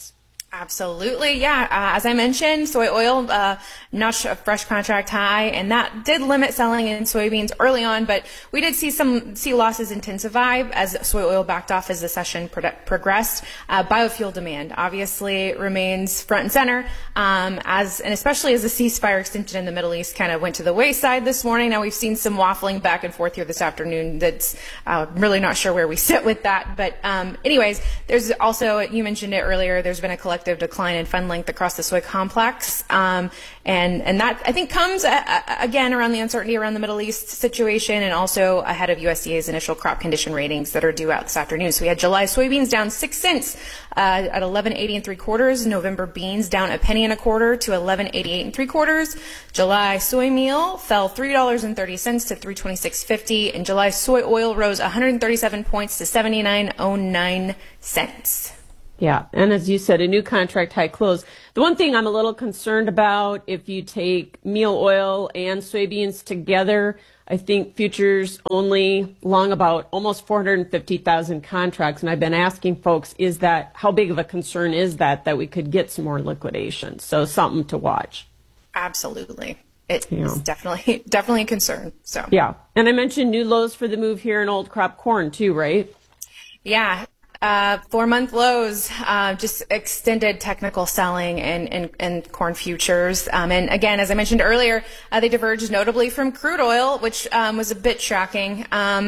Absolutely, yeah. As I mentioned, soy oil notched a fresh contract high, and that did limit selling in soybeans early on. But we did see losses intensify as soy oil backed off as the session progressed. Biofuel demand obviously remains front and center, and especially as the ceasefire extension in the Middle East kind of went to the wayside this morning. Now we've seen some waffling back and forth here this afternoon. That's really not sure where we sit with that. But anyways, there's also, you mentioned it earlier, there's been a collective decline in fund length across the soy complex. And that, I think, comes again around the uncertainty around the Middle East situation and also ahead of USDA's initial crop condition ratings that are due out this afternoon. So we had July soybeans down 6 cents at 11.80 3/4. November beans down a penny and a quarter to 11.88 3/4. July soy meal fell $3.30 to 326.50, and July soy oil rose 137 points to 79.09 cents. Yeah, and as you said, a new contract high close. The one thing I'm a little concerned about, if you take meal oil and soybeans together, I think futures only long about almost 450,000 contracts. And I've been asking folks, how big of a concern is that we could get some more liquidation? So something to watch. Absolutely. It is definitely a concern. So yeah. And I mentioned new lows for the move here in old crop corn too, right? Yeah. 4-month lows, just extended technical selling and corn futures. And again, as I mentioned earlier, they diverged notably from crude oil, which was a bit shocking.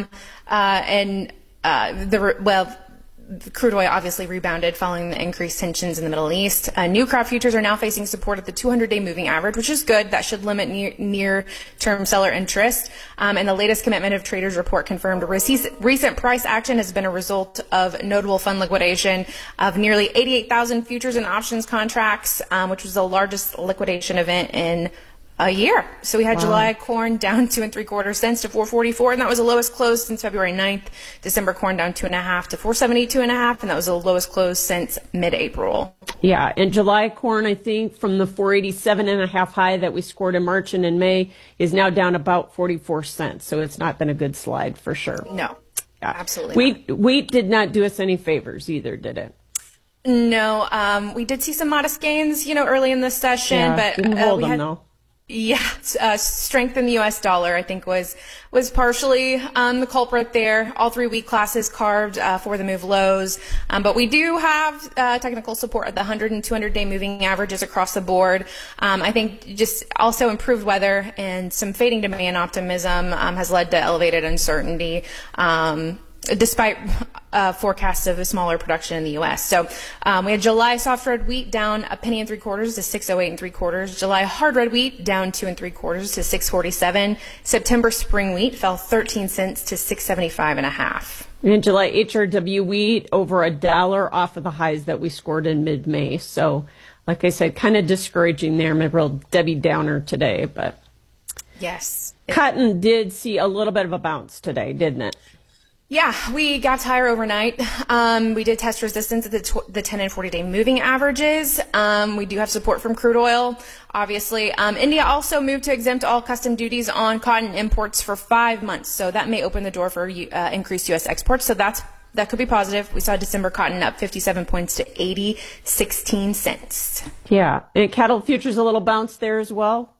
The crude oil obviously rebounded following the increased tensions in the Middle East. New crop futures are now facing support at the 200-day moving average, which is good. That should limit near-term seller interest. And the latest commitment of traders report confirmed recent price action has been a result of notable fund liquidation of nearly 88,000 futures and options contracts, which was the largest liquidation event in a year. So we had July corn down 2 3/4 cents to 4.44, and that was the lowest close since February 9th. December corn down 2.5 to 4.72.5, and that was the lowest close since mid-April. Yeah, and July corn, I think, from the 487.5 high that we scored in March and in May, is now down about 44 cents. So it's not been a good slide for sure. No, absolutely not. Wheat did not do us any favors either, did it? No, we did see some modest gains, early in this session, but didn't hold them though. Yeah, strength in the U.S. dollar, I think, was partially the culprit there. All 3 week classes carved for the move lows, but we do have technical support at the 100 and 200-day moving averages across the board. I think just also improved weather and some fading demand optimism has led to elevated uncertainty. Despite forecasts of a smaller production in the U.S. So we had July soft red wheat down a penny and 3/4 to 6.08 3/4. July hard red wheat down 2 3/4 to 6.47. September spring wheat fell 13 cents to 6.75.5. And July HRW wheat over $1 off of the highs that we scored in mid-May. So, like I said, kind of discouraging there. I'm a real Debbie Downer today, but yes, cotton did see a little bit of a bounce today, didn't it? Yeah, we got higher overnight. We did test resistance at the 10 and 40-day moving averages. We do have support from crude oil, obviously. India also moved to exempt all custom duties on cotton imports for 5 months, so that may open the door for increased U.S. exports. So that could be positive. We saw December cotton up 57 points to 80.16 cents. Yeah, and cattle futures a little bounce there as well.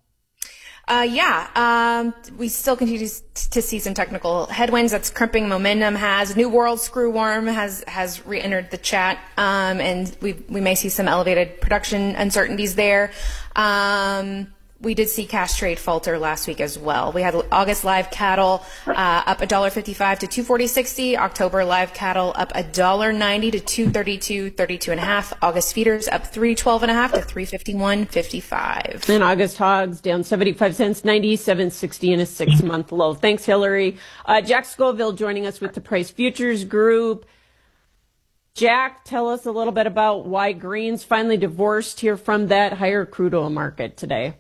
We still continue to see some technical headwinds. That's crimping momentum. New World screwworm has re-entered the chat, and we may see some elevated production uncertainties there. We did see cash trade falter last week as well. We had August live cattle up $1.55 to 240.60. October live cattle up $1.90 to 232.32.5. August feeders up 312.5 to 351.55. And August hogs down 75 cents, 97.60 in a 6-month low. Thanks, Hillary. Jack Scoville joining us with the Price Futures Group. Jack, tell us a little bit about why greens finally divorced here from that higher crude oil market today.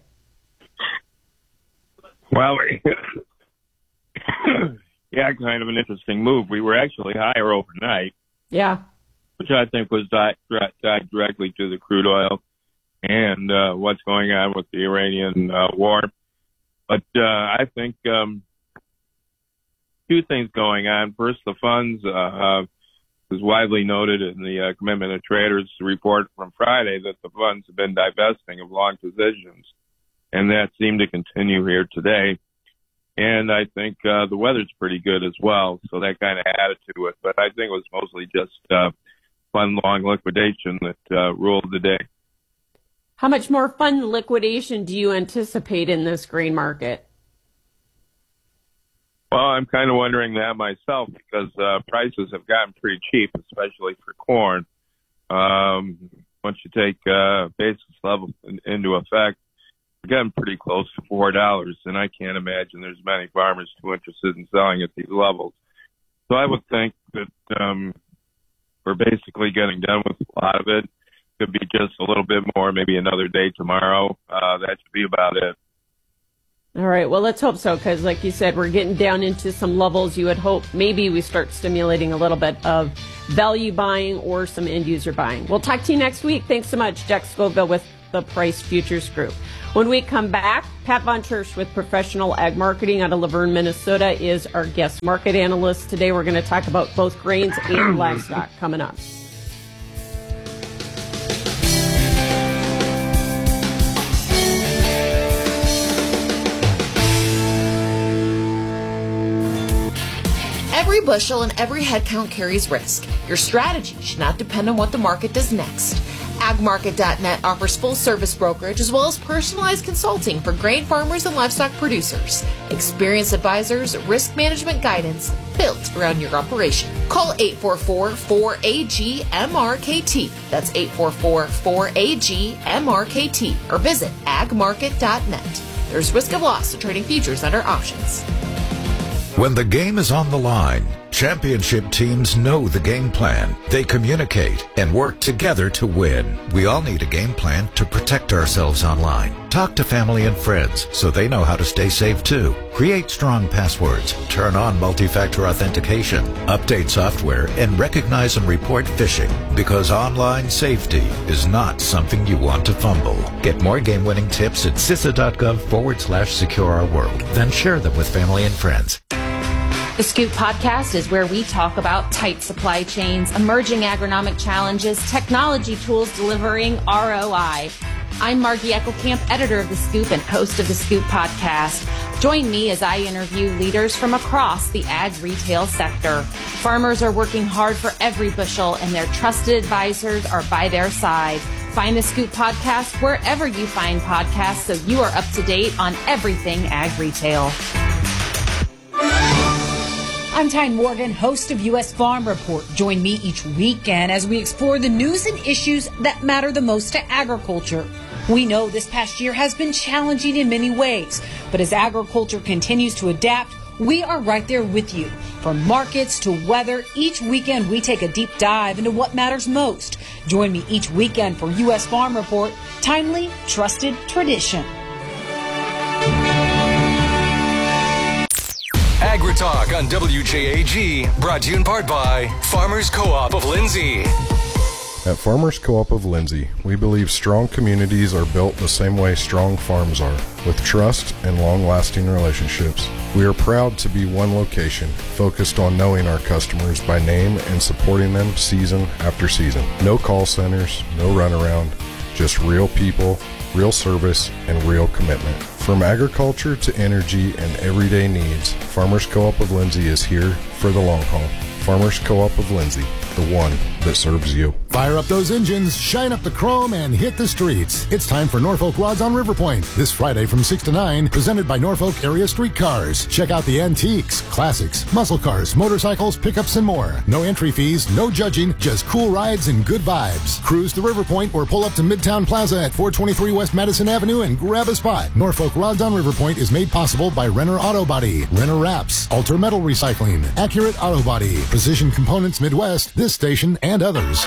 Well, yeah, kind of an interesting move. We were actually higher overnight. Yeah. Which I think was tied directly to the crude oil and what's going on with the Iranian war. But I think 2 things going on. First, the funds was widely noted in the Commitment of Traders report from Friday that the funds have been divesting of long positions, and that seemed to continue here today. And I think the weather's pretty good as well, so that kind of added to it. But I think it was mostly just fund long liquidation that ruled the day. How much more fund liquidation do you anticipate in this grain market? Well, I'm kind of wondering that myself because prices have gotten pretty cheap, especially for corn. Once you take basis level into effect, we're getting pretty close to $4, and I can't imagine there's many farmers too interested in selling at these levels. So I would think that we're basically getting done with a lot of it. Could be just a little bit more, maybe another day tomorrow. That should be about it. All right. Well, let's hope so, because like you said, we're getting down into some levels you would hope maybe we start stimulating a little bit of value buying or some end user buying. We'll talk to you next week. Thanks so much, Jack Scoville with the Price Futures Group. When we come back, Pat Von Chersch with Professional Ag Marketing out of Laverne, Minnesota is our guest market analyst. Today we're going to talk about both grains and livestock coming up. Every bushel and every head count carries risk. Your strategy should not depend on what the market does next. AgMarket.net offers full-service brokerage as well as personalized consulting for grain farmers and livestock producers. Experienced advisors, risk management guidance built around your operation. Call 844-4AG-MRKT. That's 844-4AG-MRKT. Or visit AgMarket.net. There's risk of loss to trading futures under options. When the game is on the line, championship teams know the game plan. They communicate and work together to win. We all need a game plan to protect ourselves online. Talk to family and friends so they know how to stay safe too. Create strong passwords, turn on multi-factor authentication, update software, and recognize and report phishing. Because online safety is not something you want to fumble. Get more game-winning tips at CISA.gov/secure our world. Then share them with family and friends. The Scoop Podcast is where we talk about tight supply chains, emerging agronomic challenges, technology tools delivering ROI. I'm Margie Eckelkamp, editor of The Scoop and host of The Scoop Podcast. Join me as I interview leaders from across the ag retail sector. Farmers are working hard for every bushel, and their trusted advisors are by their side. Find The Scoop Podcast wherever you find podcasts so you are up to date on everything ag retail. I'm Tyne Morgan, host of U.S. Farm Report. Join me each weekend as we explore the news and issues that matter the most to agriculture. We know this past year has been challenging in many ways, but as agriculture continues to adapt, we are right there with you. From markets to weather, each weekend we take a deep dive into what matters most. Join me each weekend for U.S. Farm Report, timely, trusted tradition. AgriTalk on WJAG, brought to you in part by Farmers Co-op of Lindsay. At Farmers Co-op of Lindsay, we believe strong communities are built the same way strong farms are, with trust and long-lasting relationships. We are proud to be one location, focused on knowing our customers by name and supporting them season after season. No call centers, no runaround, just real people, real service, and real commitment. From agriculture to energy and everyday needs, Farmers Co-op of Lindsay is here for the long haul. Farmers Co-op of Lindsay, the one that serves you. Fire up those engines, shine up the chrome, and hit the streets. It's time for Norfolk Rods on River Point. This Friday from 6 to 9, presented by Norfolk Area Streetcars. Check out the antiques, classics, muscle cars, motorcycles, pickups, and more. No entry fees, no judging, just cool rides and good vibes. Cruise to River Point or pull up to Midtown Plaza at 423 West Madison Avenue and grab a spot. Norfolk Rods on River Point is made possible by Renner Auto Body, Renner Wraps, Alter Metal Recycling, Accurate Auto Body, Precision Components Midwest, this station, and others.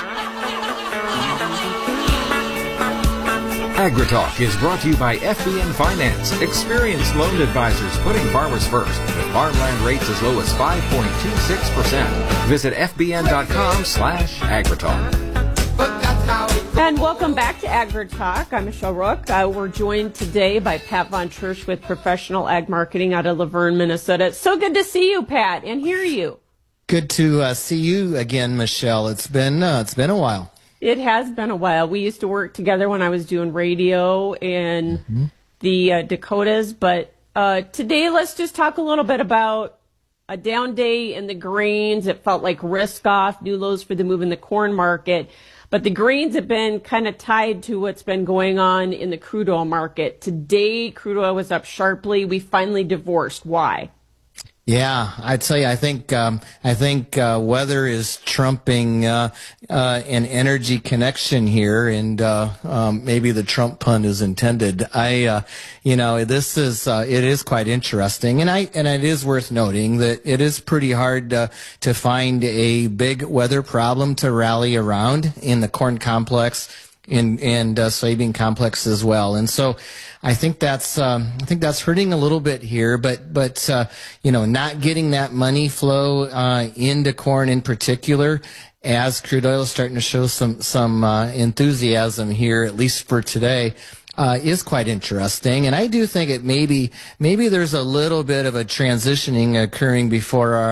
AgriTalk is brought to you by FBN Finance, experienced loan advisors putting farmers first, with farmland rates as low as 5.26%. Visit fbn.com/agritalk. And welcome back to AgriTalk. I'm Michelle Rook. We're joined today by Pat Von Chersch with Professional Ag Marketing out of Laverne, Minnesota. It's so good to see you, Pat, and hear you. Good to see you again, Michelle. It's been a while. It has been a while. We used to work together when I was doing radio in the Dakotas, but today let's just talk a little bit about a down day in the grains. It felt like risk off, new lows for the move in the corn market. But the grains have been kind of tied to what's been going on in the crude oil market. Today, crude oil was up sharply. We finally divorced. Why? Yeah, I'd tell you, I think weather is trumping an energy connection here, and maybe the Trump pun is intended. This is it is quite interesting, and it is worth noting that it is pretty hard to find a big weather problem to rally around in the corn complex and soybean complex as well, and so. I think that's hurting a little bit here, but not getting that money flow into corn in particular, as crude oil is starting to show some enthusiasm here, at least for today, is quite interesting. And I do think maybe there's a little bit of a transitioning occurring before our